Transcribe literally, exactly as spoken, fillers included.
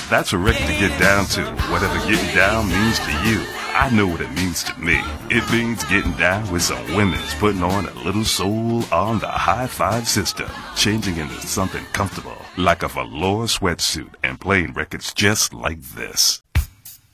That's a record to get down to. Whatever getting down means to you, I know what it means to me. It means getting down with some women's putting on a little soul on the high five system, changing into something comfortable, like a velour sweatsuit, and playing records just like this.